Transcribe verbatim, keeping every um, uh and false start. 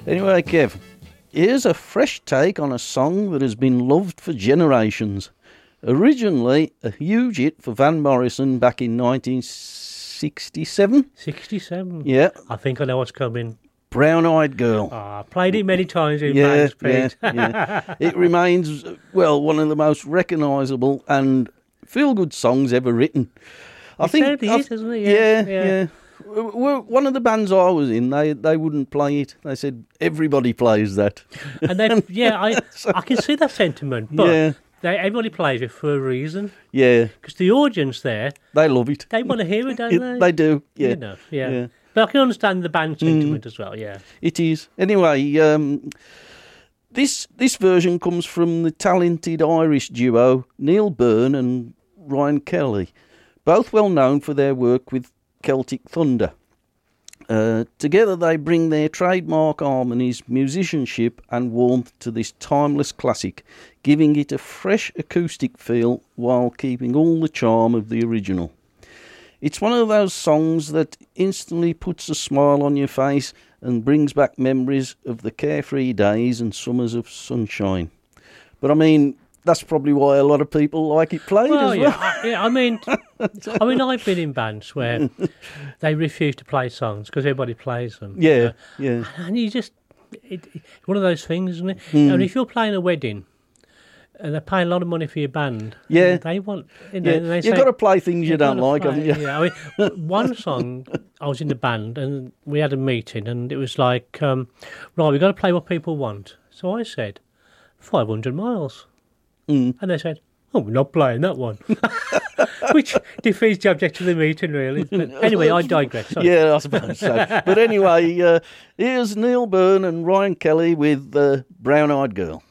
Anyway, Kev, here's a fresh take on a song that has been loved for generations. Originally a huge hit for Van Morrison back in nineteen sixty-seven. sixty-seven? Yeah. I think I know what's coming. Brown Eyed Girl. Ah, played it many times in yeah, bands, Pete. Yeah, yeah. It remains, well, one of the most recognisable and feel-good songs ever written. I It think certainly I- is, isn't it? Yeah, Yeah, yeah. yeah. W- w- One of the bands I was in, they they wouldn't play it. They said everybody plays that. And then, yeah, I I can see that sentiment, but Yeah. they, everybody plays it for a reason. Yeah, Because the audience there, they love it. they want to hear it, don't It- they? they do. Yeah, You know, yeah. yeah. But I can understand the band sentiment as well, yeah. It is. Anyway, um, this this version comes from the talented Irish duo Neil Byrne and Ryan Kelly, both well known for their work with Celtic Thunder. Uh, together they bring their trademark harmonies, musicianship and warmth to this timeless classic, giving it a fresh acoustic feel while keeping all the charm of the original. It's one of those songs that instantly puts a smile on your face and brings back memories of the carefree days and summers of sunshine. But I mean, that's probably why a lot of people like it played Well, as yeah, well. I, yeah, I mean, I mean, I've been in bands where they refuse to play songs because everybody plays them. you Yeah, know. yeah. And you just, it, it- one of those things, isn't it? Hmm. And if you're playing a wedding and they're paying a lot of money for your band, Yeah. they want, you know, Yeah, and they you've say, got to play things you "You've don't gotta like, play." haven't you? Yeah, I mean, w- one song, I was in the band and we had a meeting and it was like, um, right, we've got to play what people want. So I said, five hundred miles. Mm. And they said, oh, we're not playing that one. Which defeats the object of the meeting, really. But anyway, I digress. Sorry. Yeah, I suppose so. But anyway, uh, here's Neil Byrne and Ryan Kelly with uh, Brown Eyed Girl.